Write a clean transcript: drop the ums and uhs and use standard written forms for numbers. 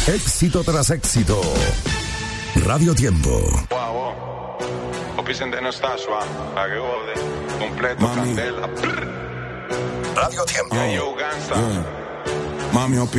Éxito tras éxito. Radio Tiempo. Wow. Opisen no está suave. A que jode. Completo, candela. Radio Tiempo. Yo, gangsta. Mami,